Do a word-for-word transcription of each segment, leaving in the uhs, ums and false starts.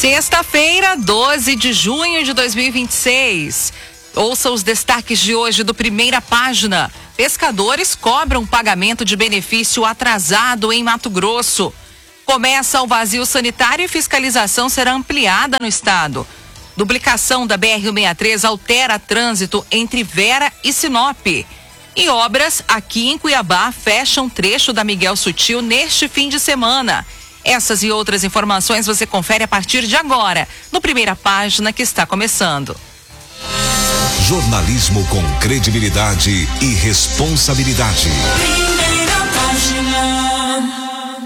Sexta-feira, doze de junho de dois mil e vinte e seis. Ouça os destaques de hoje do Primeira Página. Pescadores cobram pagamento de benefício atrasado em Mato Grosso. Começa o vazio sanitário e fiscalização será ampliada no estado. Duplicação da B R cento e sessenta e três altera trânsito entre Vera e Sinop. E obras aqui em Cuiabá fecham trecho da Miguel Sutil neste fim de semana. Essas e outras informações você confere a partir de agora, no Primeira Página, que está começando. Jornalismo com credibilidade e responsabilidade. Primeira Página.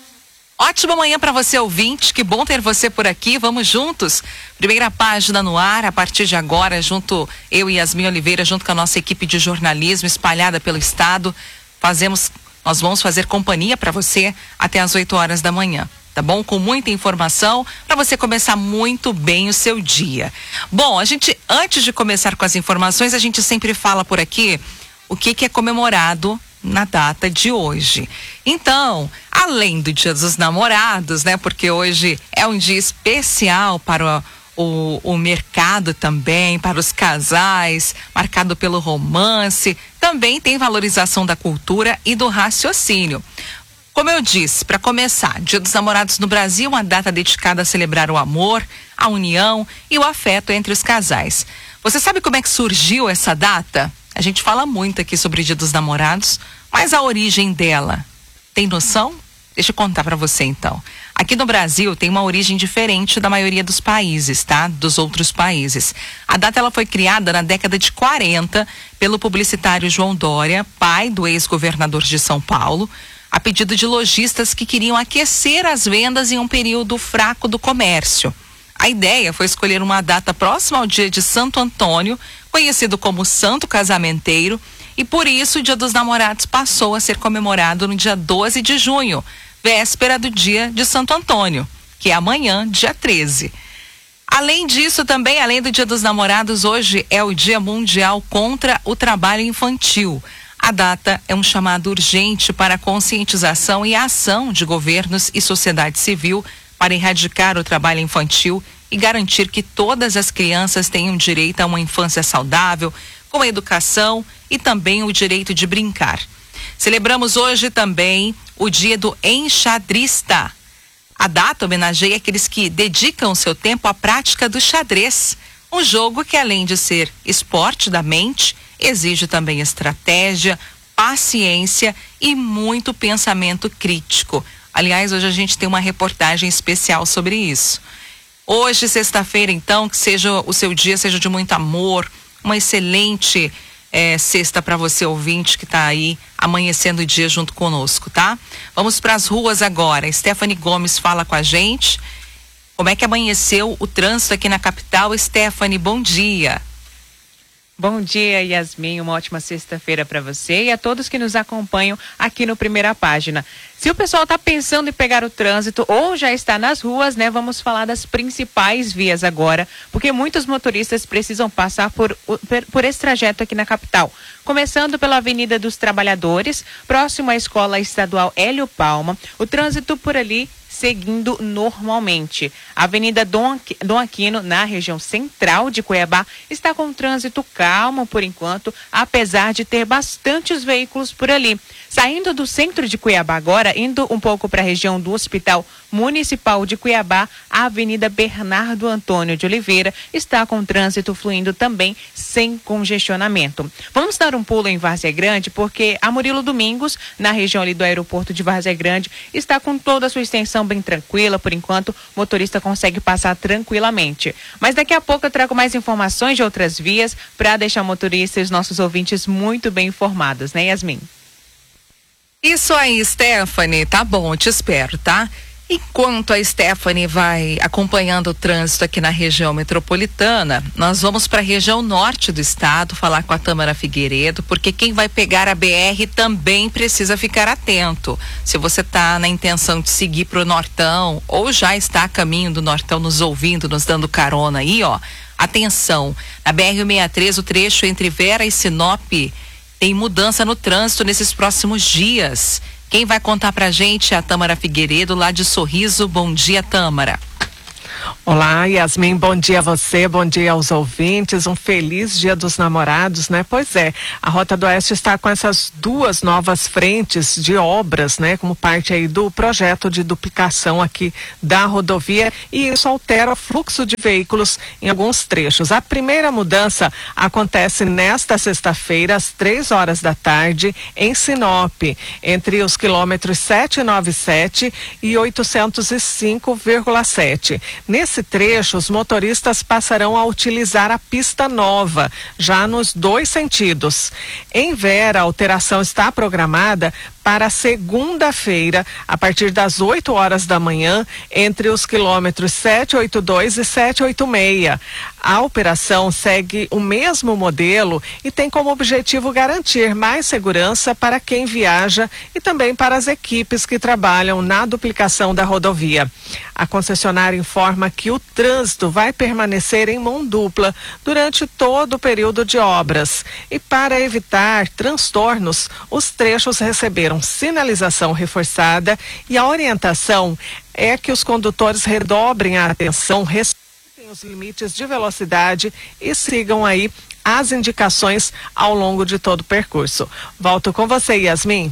Ótima manhã para você, ouvinte. Que bom ter você por aqui. Vamos juntos. Primeira Página no ar, a partir de agora, junto eu e Yasmin Oliveira, junto com a nossa equipe de jornalismo espalhada pelo estado. Fazemos, nós vamos fazer companhia para você até às oito horas da manhã. Tá bom? Com muita informação para você começar muito bem o seu dia. Bom, a gente, antes de começar com as informações, a gente sempre fala por aqui o que, que é comemorado na data de hoje. Então, além do Dia dos Namorados, né? Porque hoje é um dia especial para o, o, o mercado também, para os casais, marcado pelo romance. Também tem valorização da cultura e do raciocínio. Como eu disse, para começar, Dia dos Namorados no Brasil, uma data dedicada a celebrar o amor, a união e o afeto entre os casais. Você sabe como é que surgiu essa data? A gente fala muito aqui sobre Dia dos Namorados, mas a origem dela, tem noção? Deixa eu contar para você então. Aqui no Brasil tem uma origem diferente da maioria dos países, tá? Dos outros países. A data ela foi criada na década de quarenta pelo publicitário João Dória, pai do ex-governador de São Paulo, a pedido de lojistas que queriam aquecer as vendas em um período fraco do comércio. A ideia foi escolher uma data próxima ao dia de Santo Antônio, conhecido como Santo Casamenteiro, e por isso o Dia dos Namorados passou a ser comemorado no dia doze de junho, véspera do dia de Santo Antônio, que é amanhã, dia treze. Além disso, também, além do Dia dos Namorados, hoje é o Dia Mundial contra o Trabalho Infantil. A data é um chamado urgente para a conscientização e a ação de governos e sociedade civil para erradicar o trabalho infantil e garantir que todas as crianças tenham direito a uma infância saudável, com educação e também o direito de brincar. Celebramos hoje também o Dia do Enxadrista. A data homenageia aqueles que dedicam seu tempo à prática do xadrez, um jogo que, além de ser esporte da mente, exige também estratégia, paciência e muito pensamento crítico. Aliás, hoje a gente tem uma reportagem especial sobre isso. Hoje, sexta-feira, então, que seja o seu dia, seja de muito amor, uma excelente é, sexta para você, ouvinte, que está aí amanhecendo o dia junto conosco, tá? Vamos para as ruas agora. Stephanie Gomes fala com a gente. Como é que amanheceu o trânsito aqui na capital? Stephanie, bom dia. Bom dia, Yasmin, uma ótima sexta-feira para você e a todos que nos acompanham aqui no Primeira Página. Se o pessoal está pensando em pegar o trânsito ou já está nas ruas, né, vamos falar das principais vias agora, porque muitos motoristas precisam passar por, por esse trajeto aqui na capital. Começando pela Avenida dos Trabalhadores, próximo à Escola Estadual Hélio Palma, o trânsito por ali seguindo normalmente. A Avenida Dom, Dom Aquino, na região central de Cuiabá, está com trânsito calmo por enquanto, apesar de ter bastantes veículos por ali. Saindo do centro de Cuiabá agora, indo um pouco para a região do Hospital Municipal de Cuiabá, a Avenida Bernardo Antônio de Oliveira está com trânsito fluindo também sem congestionamento. Vamos dar um pulo em Várzea Grande, porque a Murilo Domingos, na região ali do aeroporto de Várzea Grande, está com toda a sua extensão bem tranquila, por enquanto o motorista consegue passar tranquilamente. Mas daqui a pouco eu trago mais informações de outras vias para deixar o motorista e os nossos ouvintes muito bem informados, né, Yasmin? Isso aí, Stephanie, tá bom, eu te espero, tá? Enquanto a Stephanie vai acompanhando o trânsito aqui na região metropolitana, nós vamos para a região norte do estado falar com a Tâmara Figueiredo, porque quem vai pegar a B R também precisa ficar atento. Se você está na intenção de seguir para o Nortão ou já está a caminho do Nortão nos ouvindo, nos dando carona aí, ó, atenção, na B R cento e sessenta e três, o trecho entre Vera e Sinop tem mudança no trânsito nesses próximos dias. Quem vai contar pra gente é a Tâmara Figueiredo, lá de Sorriso. Bom dia, Tâmara. Olá, Yasmin, bom dia a você, bom dia aos ouvintes, um feliz Dia dos Namorados, né? Pois é, a Rota do Oeste está com essas duas novas frentes de obras, né? Como parte aí do projeto de duplicação aqui da rodovia, e isso altera o fluxo de veículos em alguns trechos. A primeira mudança acontece nesta sexta-feira, às três horas da tarde, em Sinop, entre os quilômetros setecentos e noventa e sete e oitocentos e cinco vírgula sete. Nesse trecho, os motoristas passarão a utilizar a pista nova, já nos dois sentidos. Em Vera, a alteração está programada para segunda-feira, a partir das oito horas da manhã, entre os quilômetros setecentos e oitenta e dois e setecentos e oitenta e seis. A operação segue o mesmo modelo e tem como objetivo garantir mais segurança para quem viaja e também para as equipes que trabalham na duplicação da rodovia. A concessionária informa que o trânsito vai permanecer em mão dupla durante todo o período de obras. E para evitar transtornos, os trechos receberam sinalização reforçada e a orientação é que os condutores redobrem a atenção, respeitem os limites de velocidade e sigam aí as indicações ao longo de todo o percurso. Volto com você, Yasmin.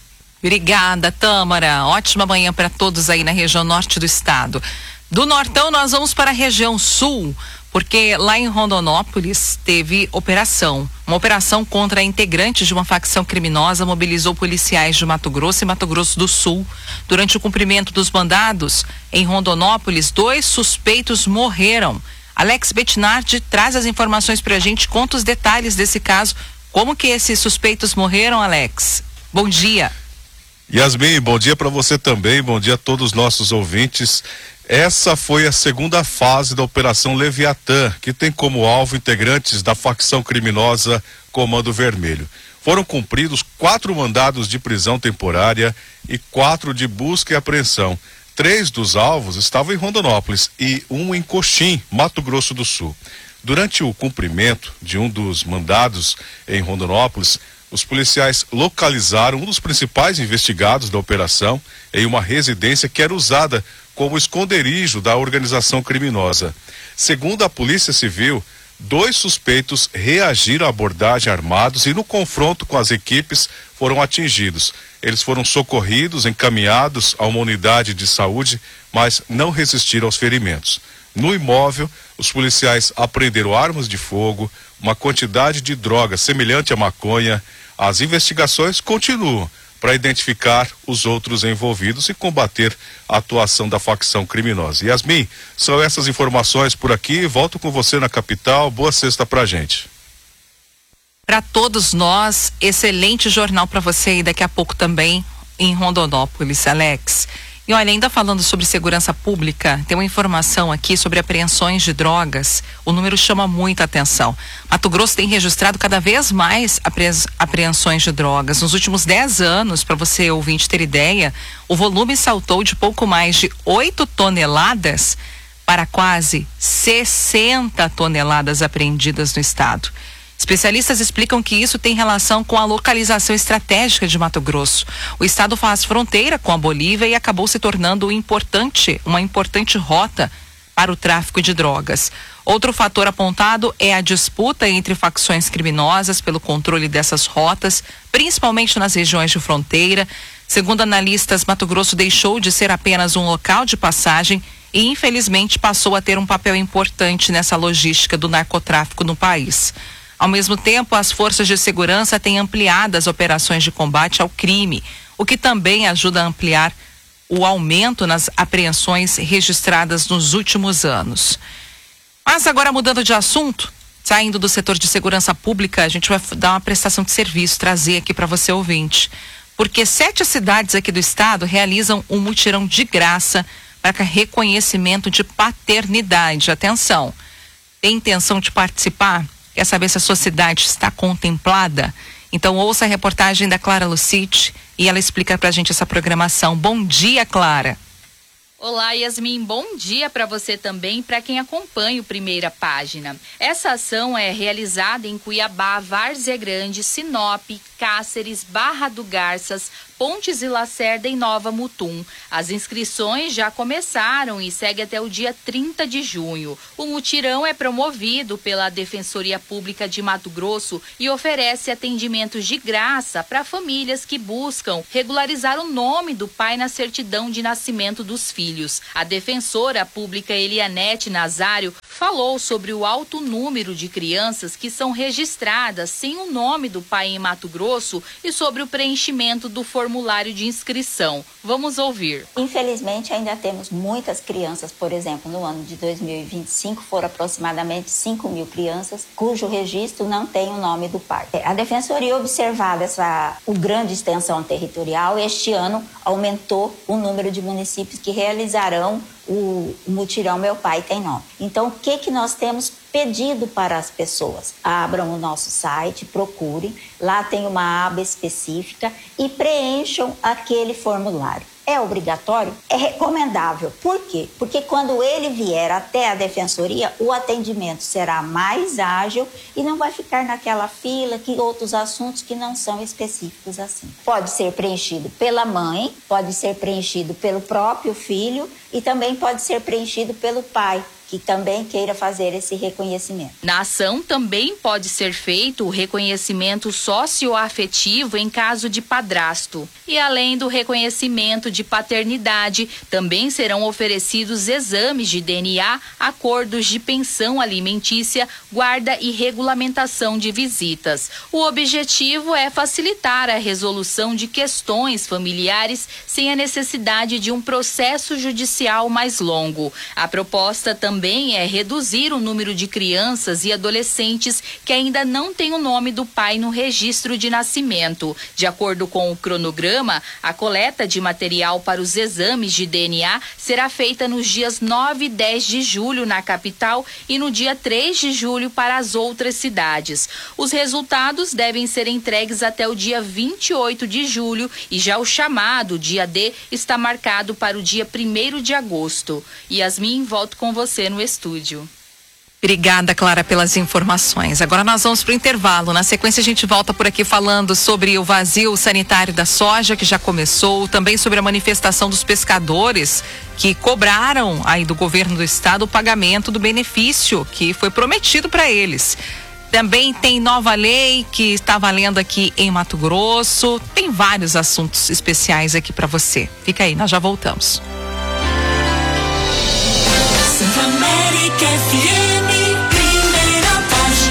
Obrigada, Tâmara. Ótima manhã para todos aí na região norte do estado. Do Nortão nós vamos para a região sul, porque lá em Rondonópolis teve operação. Uma operação contra integrantes de uma facção criminosa mobilizou policiais de Mato Grosso e Mato Grosso do Sul. Durante o cumprimento dos mandados em Rondonópolis, dois suspeitos morreram. Alex Bettinardi traz as informações para a gente, conta os detalhes desse caso. Como que esses suspeitos morreram, Alex? Bom dia. Yasmin, bom dia para você também, bom dia a todos os nossos ouvintes. Essa foi a segunda fase da Operação Leviatã, que tem como alvo integrantes da facção criminosa Comando Vermelho. Foram cumpridos quatro mandados de prisão temporária e quatro de busca e apreensão. Três dos alvos estavam em Rondonópolis e um em Coxim, Mato Grosso do Sul. Durante o cumprimento de um dos mandados em Rondonópolis, os policiais localizaram um dos principais investigados da operação em uma residência que era usada como esconderijo da organização criminosa. Segundo a Polícia Civil, dois suspeitos reagiram à abordagem armados e no confronto com as equipes foram atingidos. Eles foram socorridos, encaminhados a uma unidade de saúde, mas não resistiram aos ferimentos. No imóvel, os policiais apreenderam armas de fogo, uma quantidade de droga semelhante à maconha. As investigações continuam para identificar os outros envolvidos e combater a atuação da facção criminosa. Yasmin, são essas informações por aqui. Volto com você na capital. Boa sexta pra gente. Para todos nós, excelente jornal para você e daqui a pouco também em Rondonópolis, Alex. E olha, ainda falando sobre segurança pública, tem uma informação aqui sobre apreensões de drogas. O número chama muita atenção. Mato Grosso tem registrado cada vez mais apreensões de drogas. Nos últimos dez anos, para você ouvinte ter ideia, o volume saltou de pouco mais de oito toneladas para quase sessenta toneladas apreendidas no estado. Especialistas explicam que isso tem relação com a localização estratégica de Mato Grosso. O estado faz fronteira com a Bolívia e acabou se tornando importante, uma importante rota para o tráfico de drogas. Outro fator apontado é a disputa entre facções criminosas pelo controle dessas rotas, principalmente nas regiões de fronteira. Segundo analistas, Mato Grosso deixou de ser apenas um local de passagem e, infelizmente, passou a ter um papel importante nessa logística do narcotráfico no país. Ao mesmo tempo, as forças de segurança têm ampliado as operações de combate ao crime, o que também ajuda a ampliar o aumento nas apreensões registradas nos últimos anos. Mas agora, mudando de assunto, saindo do setor de segurança pública, a gente vai dar uma prestação de serviço, trazer aqui para você ouvinte. Porque sete cidades aqui do estado realizam um mutirão de graça para reconhecimento de paternidade. Atenção, tem intenção de participar? Quer saber se a sua cidade está contemplada? Então ouça a reportagem da Clara Lucite e ela explica pra gente essa programação. Bom dia, Clara. Olá, Yasmin, bom dia para você também e para quem acompanha o Primeira Página. Essa ação é realizada em Cuiabá, Várzea Grande, Sinop, Cáceres, Barra do Garças, Pontes e Lacerda e Nova Mutum. As inscrições já começaram e segue até o dia trinta de junho. O mutirão é promovido pela Defensoria Pública de Mato Grosso e oferece atendimentos de graça para famílias que buscam regularizar o nome do pai na certidão de nascimento dos filhos. A defensora pública Elianete Nazário falou sobre o alto número de crianças que são registradas sem o nome do pai em Mato Grosso e sobre o preenchimento do formulário de inscrição. Vamos ouvir. Infelizmente, ainda temos muitas crianças, por exemplo, no ano de dois mil e vinte e cinco, foram aproximadamente cinco mil crianças cujo registro não tem o nome do pai. A Defensoria, observada essa o grande extensão territorial, este ano aumentou o número de municípios que realizarão o mutirão Meu Pai Tem Nome. Então, o que que nós temos pedido para as pessoas? Abram o nosso site, procurem, lá tem uma aba específica e preencham aquele formulário. É obrigatório? É recomendável. Por quê? Porque quando ele vier até a defensoria, o atendimento será mais ágil e não vai ficar naquela fila que outros assuntos que não são específicos assim. Pode ser preenchido pela mãe, pode ser preenchido pelo próprio filho e também pode ser preenchido pelo pai, que também queira fazer esse reconhecimento. Na ação também pode ser feito o reconhecimento socioafetivo em caso de padrasto. E além do reconhecimento de paternidade, também serão oferecidos exames de D N A, acordos de pensão alimentícia, guarda e regulamentação de visitas. O objetivo é facilitar a resolução de questões familiares sem a necessidade de um processo judicial mais longo. A proposta também Também é reduzir o número de crianças e adolescentes que ainda não têm o nome do pai no registro de nascimento. De acordo com o cronograma, a coleta de material para os exames de D N A será feita nos dias nove e dez de julho na capital e no dia três de julho para as outras cidades. Os resultados devem ser entregues até o dia vinte e oito de julho e já o chamado dia D está marcado para o dia primeiro de agosto. Yasmin, volto com você no estúdio. Obrigada, Clara, pelas informações. Agora nós vamos para o intervalo. Na sequência a gente volta por aqui falando sobre o vazio sanitário da soja que já começou, também sobre a manifestação dos pescadores que cobraram aí do governo do estado o pagamento do benefício que foi prometido para eles. Também tem nova lei que está valendo aqui em Mato Grosso. Tem vários assuntos especiais aqui para você. Fica aí, nós já voltamos. América F M, primeira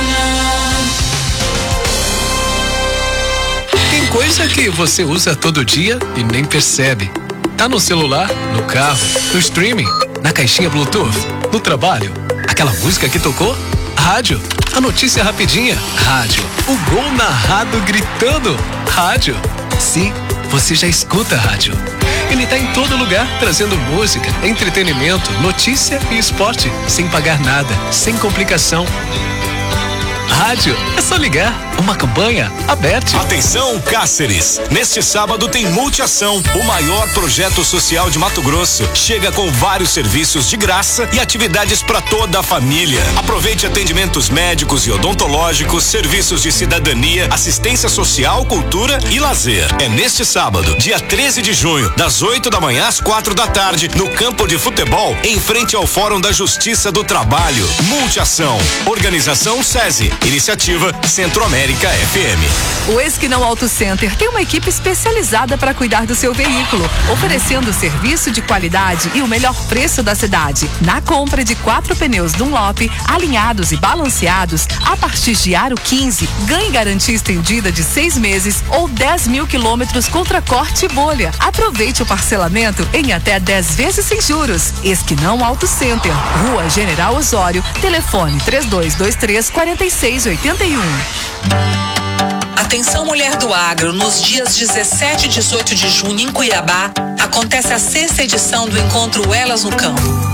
página. Tem coisa que você usa todo dia e nem percebe. Tá no celular, no carro, no streaming, na caixinha Bluetooth, no trabalho. Aquela música que tocou? Rádio. A notícia rapidinha? Rádio. O gol narrado gritando? Rádio. Sim, você já escuta rádio. Ele está em todo lugar, trazendo música, entretenimento, notícia e esporte, sem pagar nada, sem complicação. Rádio, é só ligar. Uma campanha aberta. Atenção, Cáceres! Neste sábado tem Multiação, o maior projeto social de Mato Grosso. Chega com vários serviços de graça e atividades para toda a família. Aproveite atendimentos médicos e odontológicos, serviços de cidadania, assistência social, cultura e lazer. É neste sábado, dia treze de junho, das oito da manhã às quatro da tarde, no campo de futebol, em frente ao Fórum da Justiça do Trabalho. Multiação. Organização SESI. Iniciativa Centro-América F M. O Esquinão Auto Center tem uma equipe especializada para cuidar do seu veículo, oferecendo serviço de qualidade e o melhor preço da cidade. Na compra de quatro pneus Dunlop, alinhados e balanceados, a partir de aro quinze, ganhe garantia estendida de seis meses ou dez mil quilômetros contra corte e bolha. Aproveite o parcelamento em até dez vezes sem juros. Esquinão Auto Center, Rua General Osório, telefone três dois dois três, quatro seis oito um. Atenção, mulher do agro, nos dias dezessete e dezoito de junho em Cuiabá, acontece a sexta edição do encontro Elas no Campo.